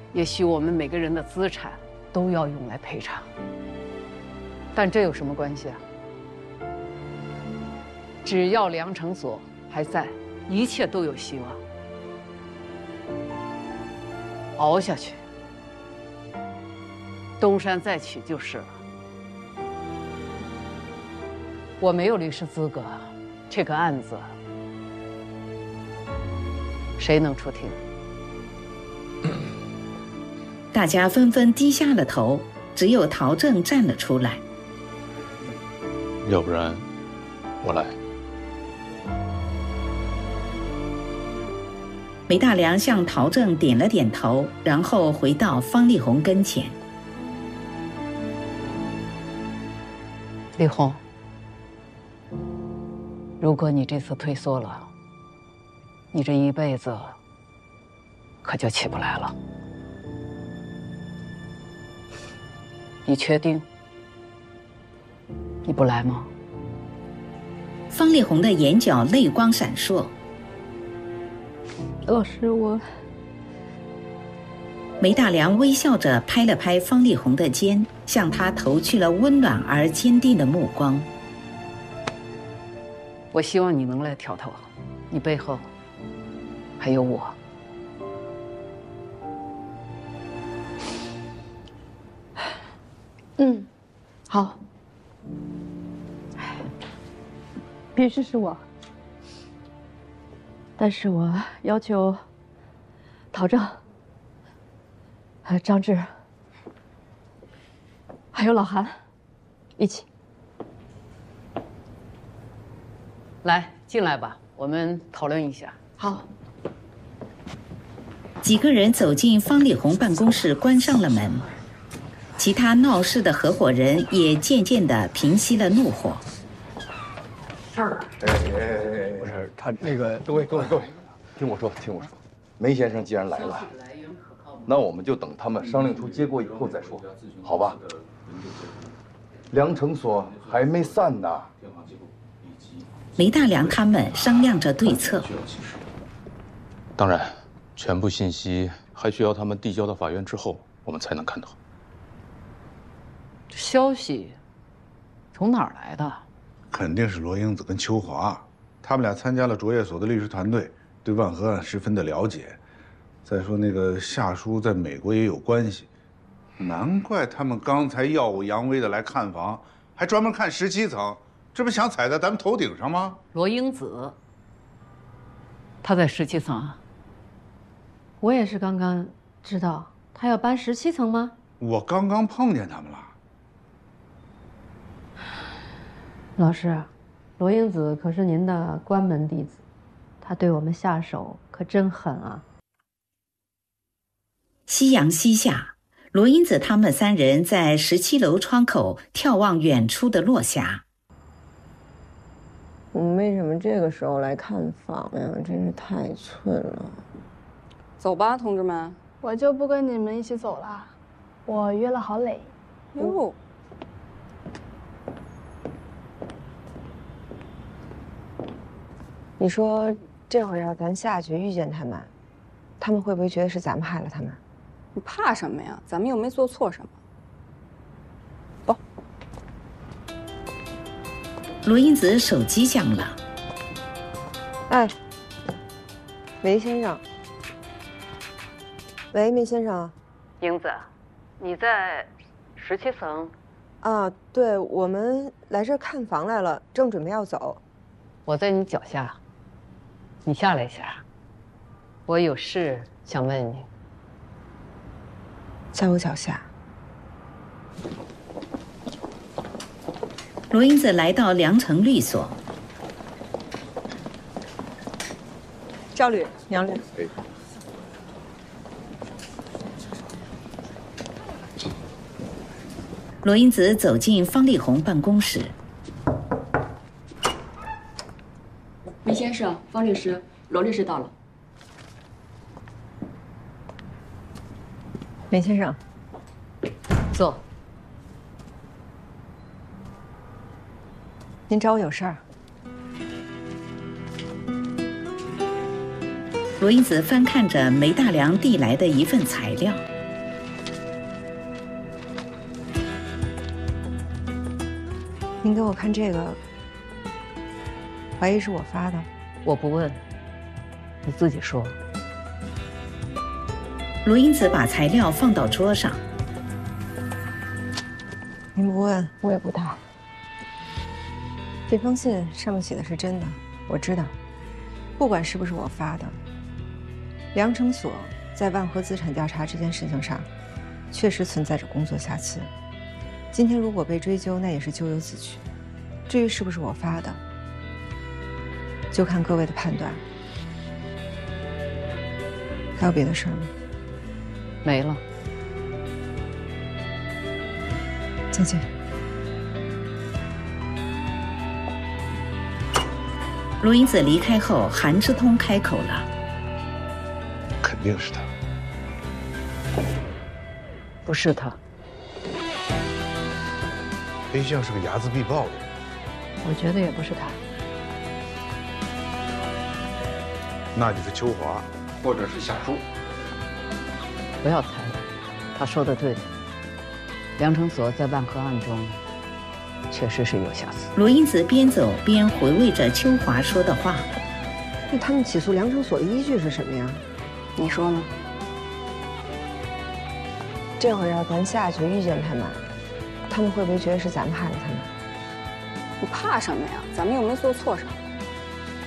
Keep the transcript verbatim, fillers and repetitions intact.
也许我们每个人的资产都要用来赔偿，但这有什么关系啊？只要梁承所还在，一切都有希望。熬下去，东山再起就是了。我没有律师资格，这个案子谁能出庭？ 大家纷纷低下了头，只有陶正站了出来。 要不然，我来。 梅大良向陶正点了点头，然后回到方丽红跟前。 丽红，如果你这次退缩了，你这一辈子可就起不来了。你确定？你不来吗？ 方丽红的眼角泪光闪烁。 老师，我…… 梅大良微笑着拍了拍方丽红的肩，向她投去了温暖而坚定的目光。 我希望你能来挑头，你背后还有我。 嗯，好。必须是我。但是我要求陶正、还有张志，还有老韩一起。 来，进来吧，我们讨论一下。 好。 几个人走进方丽红办公室，关上了门。其他闹事的合伙人也渐渐地平息了怒火。 事儿，哎哎哎，不是他那个，各位各位各位，听我说，听我说，梅先生既然来了，那我们就等他们商量出结果以后再说，好吧？梁承所还没散呢。 梅大良他们商量着对策。 当然，全部信息还需要他们递交到法院之后，我们才能看到。 消息从哪儿来的？ 肯定是罗英子跟秋华，他们俩参加了卓越所的律师团队，对万和案十分的了解。再说那个夏叔在美国也有关系，难怪他们刚才耀武扬威的来看房，还专门看十七层，这不想踩在咱们头顶上吗？ 罗英子，她在十七层啊。 我也是刚刚知道，她要搬十七层吗？ 我刚刚碰见他们了。 老师，罗英子可是您的关门弟子，她对我们下手可真狠啊！ 夕阳西下，罗英子他们三人在十七楼窗口眺望远处的落霞。 我们为什么这个时候来看房呀？真是太寸了。 走吧，同志们。 我就不跟你们一起走了，我约了郝磊。 哟。 你说这回要咱下去遇见他们，他们会不会觉得是咱们害了他们？ 你怕什么呀？咱们又没做错什么。走。 罗英子手机响了。 哎，梅先生。喂，梅先生。 英子，你在十七层？ 啊，对，我们来这儿看房来了，正准备要走。 我在你脚下。你下来一下，我有事想问你。 在我脚下。 罗英子来到良城律所。 赵律、杨律。哎。 罗英子走进方丽红办公室。 梅先生，方律师，罗律师到了。 梅先生， 坐。 您找我有事儿？ 罗英子翻看着梅大良递来的一份材料。 您给我看这个，怀疑是我发的？ 我不问，你自己说。 罗英子把材料放到桌上。 您不问，我也不答。这封信上面写的是真的，我知道。不管是不是我发的，梁成所在万和资产调查这件事情上，确实存在着工作瑕疵。今天如果被追究，那也是咎由自取。至于是不是我发的，就看各位的判断。还有别的事儿吗？ 没了。 再见。 罗英子离开后，韩之通开口了：“ 肯定是他。 不是他。 黑象是个睚眦必报的人， 我觉得也不是他。 那就是秋华，或者是夏舒。 不要猜了，他说的对。梁成所在万和案中确实是有瑕疵。” 罗英子边走边回味着秋华说的话。 那他们起诉梁成所的依据是什么呀？ 你说呢？ 这回要咱下去遇见他们，他们会不会觉得是咱们害了他们？ 你怕什么呀？咱们又没做错什么。